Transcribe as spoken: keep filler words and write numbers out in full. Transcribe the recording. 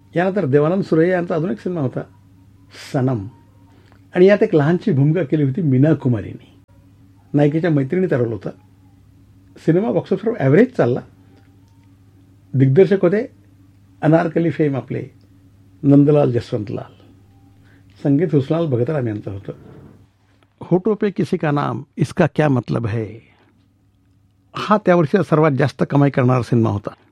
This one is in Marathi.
यानंतर देवानंद सुरैया यांचा अजून एक सिनेमा होता सनम, आणि यात एक लहानशी भूमिका केली होती मीना कुमारीने. नायिकेच्या मैत्रिणी ठरवलं होतं. सिनेमा बॉक्स ऑफिसवर ॲव्हरेज चालला. दिग्दर्शक होते अनारकली फेम आपले नंदलाल जसवंतलाल. संगीत हुसलाल भगतराम यांचं होतं. होठों पे किसी का नाम इसका क्या मतलब है हा त्या वर्षीचा सर्वात जास्त कमाई करणारा सिनेमा होता.